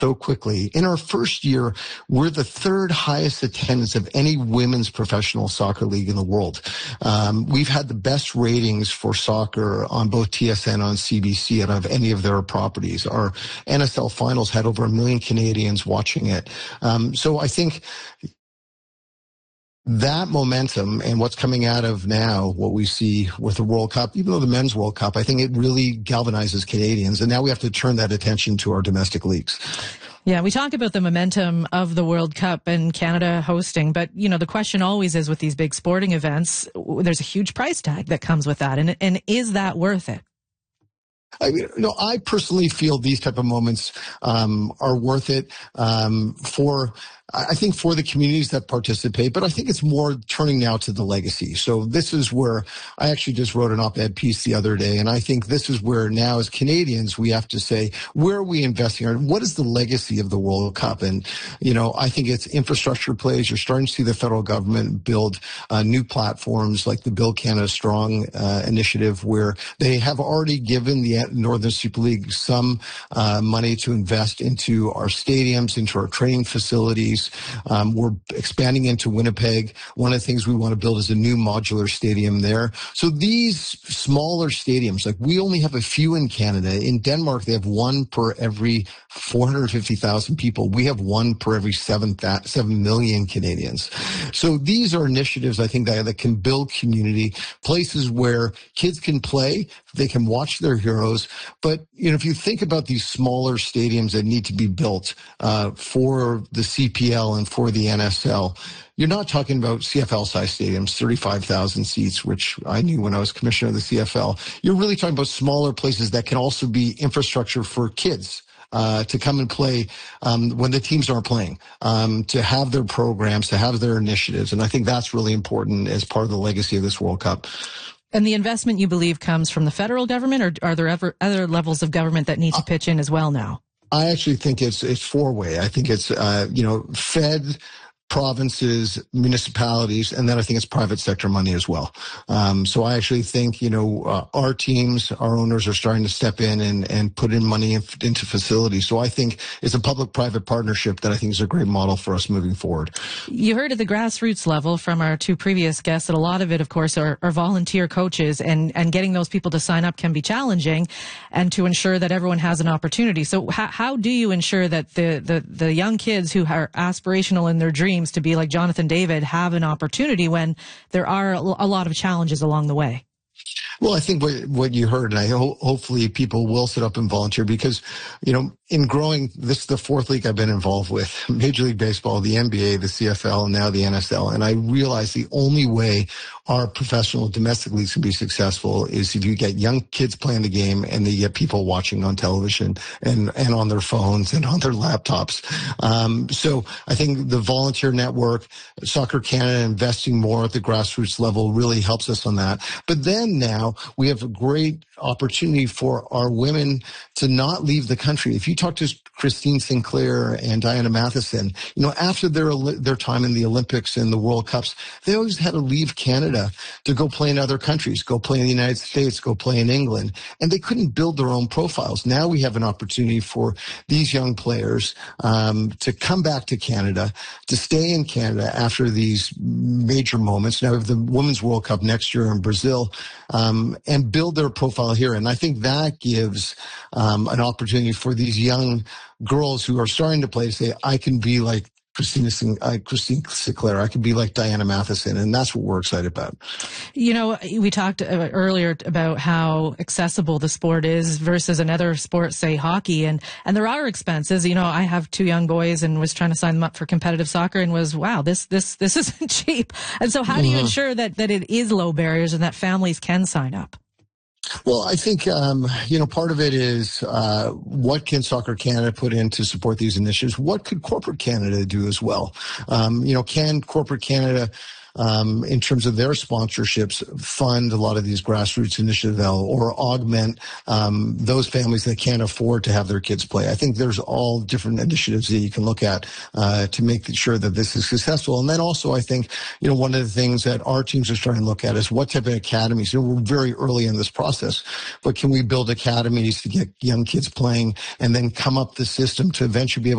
so quickly. In our first year, we're the third highest attendance of any women's professional soccer league in the world. We've had the best ratings for soccer on both TSN and on CBC out of any of their properties. Our NSL finals had over 1 million Canadians watching it. So I think that momentum and what's coming out of now, what we see with the World Cup, even though the Men's World Cup, I think it really galvanizes Canadians. And now we have to turn that attention to our domestic leagues. Yeah, we talk about the momentum of the World Cup and Canada hosting, but, you know, the question always is with these big sporting events, there's a huge price tag that comes with that. And is that worth it? I personally feel these type of moments are worth it I think for the communities that participate, but I think it's more turning now to the legacy. So this is where I actually just wrote an op-ed piece the other day, and I think this is where now as Canadians we have to say, where are we investing? What is the legacy of the World Cup? And, you know, I think it's infrastructure plays. You're starting to see the federal government build new platforms like the Build Canada Strong initiative, where they have already given the Northern Super League some money to invest into our stadiums, into our training facilities. We're expanding into Winnipeg. One of the things we want to build is a new modular stadium there. So these smaller stadiums, like we only have a few in Canada. In Denmark, they have one per every 450,000 people. We have one per every 7 million Canadians. So these are initiatives, I think, that can build community, places where kids can play, they can watch their heroes. But, you know, if you think about these smaller stadiums that need to be built for the CPL and for the NSL, you're not talking about CFL-sized stadiums, 35,000 seats, which I knew when I was commissioner of the CFL. You're really talking about smaller places that can also be infrastructure for kids to come and play when the teams aren't playing, to have their programs, to have their initiatives. And I think that's really important as part of the legacy of this World Cup. And the investment, you believe, comes from the federal government, or are there ever other levels of government that need to pitch in as well now? I actually think it's four-way. I think it's, Fed, provinces, municipalities, and then I think it's private sector money as well. So I actually think, our teams, our owners are starting to step in and put in money into facilities. So I think it's a public-private partnership that I think is a great model for us moving forward. You heard at the grassroots level from our two previous guests that a lot of it, of course, are volunteer coaches, and getting those people to sign up can be challenging, and to ensure that everyone has an opportunity. So how do you ensure that the young kids who are aspirational in their dreams to be like Jonathan David have an opportunity when there are a lot of challenges along the way? Well, I think what you heard, and hopefully people will sit up and volunteer, because, in growing, this is the fourth league I've been involved with, Major League Baseball, the NBA, the CFL, and now the NSL. And I realize the only way our professional domestic leagues can be successful is if you get young kids playing the game and they get people watching on television and on their phones and on their laptops. So I think the volunteer network, Soccer Canada investing more at the grassroots level really helps us on that. But then now we have a great opportunity for our women to not leave the country. If you talk to Christine Sinclair and Diana Matheson, after their time in the Olympics and the World Cups, they always had to leave Canada to go play in other countries, go play in the United States, go play in England, and they couldn't build their own profiles. Now we have an opportunity for these young players to come back to Canada, to stay in Canada after these major moments. Now we have the Women's World Cup next year in Brazil, and build their profile here. And I think that gives an opportunity for these young girls who are starting to play to say, I can be like Christine Sinclair, I can be like Diana Matheson, and that's what we're excited about. We talked earlier about how accessible the sport is versus another sport, say hockey, and there are expenses. I have two young boys and was trying to sign them up for competitive soccer and was, wow, this isn't cheap. And so how do you ensure that it is low barriers and that families can sign up? Well, I think, part of it is what can Soccer Canada put in to support these initiatives? What could corporate Canada do as well? Can corporate Canada, in terms of their sponsorships, fund a lot of these grassroots initiatives or augment those families that can't afford to have their kids play? I think there's all different initiatives that you can look at to make sure that this is successful. And then also, I think, one of the things that our teams are starting to look at is what type of academies. We're very early in this process, but can we build academies to get young kids playing and then come up the system to eventually be able